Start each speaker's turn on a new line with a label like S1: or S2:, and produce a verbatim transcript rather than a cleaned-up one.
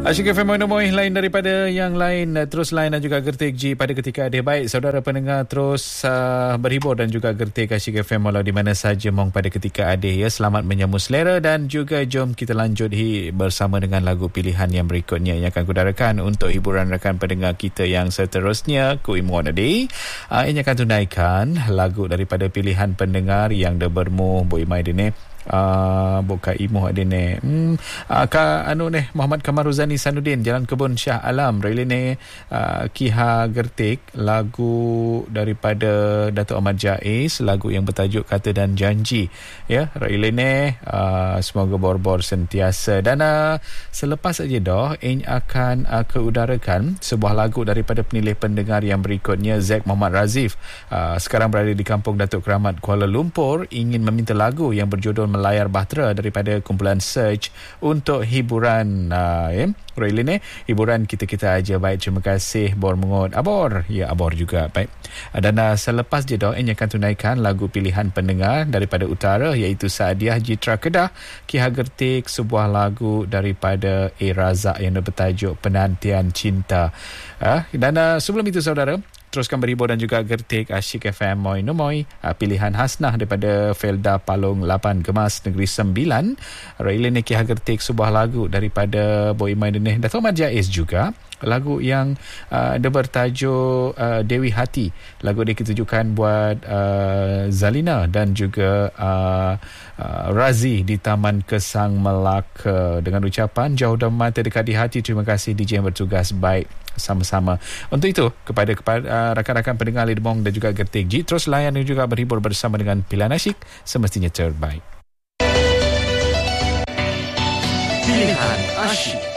S1: Asyik F M Moinomoy, lain daripada yang lain, terus lain dan juga gertik G pada ketika ada. Baik, saudara pendengar terus uh, berhibur dan juga gertik Asyik F M walau di mana saja mong pada ketika ada ya. Selamat menyambut selera dan juga jom kita lanjut hi bersama dengan lagu pilihan yang berikutnya yang akan kudarakan untuk hiburan rakan pendengar kita yang seterusnya. Ku Imu Day. Uh, ini akan tunaikan lagu daripada pilihan pendengar yang dah bermu Boy Mai Dene. Uh, buka imuh ada ni hmm, uh, ka anu ni Muhammad Kamaruzani Sanudin Jalan Kebun Shah Alam Raili ni uh, Kiha Gertik lagu daripada Datuk Ahmad Jais, lagu yang bertajuk Kata dan Janji ya. Raili ni uh, semoga bor-bor sentiasa dan uh, selepas saja dah ini akan uh, keudarakan sebuah lagu daripada penilih pendengar yang berikutnya. Zack Muhammad Razif uh, sekarang berada di Kampung Datuk Keramat Kuala Lumpur, ingin meminta lagu yang berjudul Melayar Bahtera daripada kumpulan Search untuk hiburan uh, ya. Roy Lene, hiburan kita-kita aja. Baik, terima kasih Bor Mengot Abor. Ya, Abor juga. Baik. Dan uh, selepas je dah ini akan tunaikan lagu pilihan pendengar daripada utara iaitu Saadiah Jitra Kedah Kiha Gertik, sebuah lagu daripada A. Razak yang bertajuk Penantian Cinta. Uh, dan uh, sebelum itu saudara, teruskan berhibur dan juga gertik Asyik F M Moi Nomoi, pilihan Hasnah daripada Felda Palung lapan Gemas Negeri Sembilan. Railin Kiha Gertik sebuah lagu daripada Boy Mai Deneh Datuk Ahmad Jais juga, lagu yang uh, dia bertajuk uh, Dewi Hati. Lagu dia ditujukan buat uh, Zalina dan juga uh, uh, Razi di Taman Kesang Melaka dengan ucapan jauh dan mata dekat di hati. Terima kasih D J yang bertugas. Baik, sama-sama. Untuk itu kepada, kepada uh, rakan-rakan pendengar Lidbong dan juga Gertik G, terus layan dan juga berhibur bersama dengan pilihan asyik semestinya terbaik.
S2: Pilihan asyik.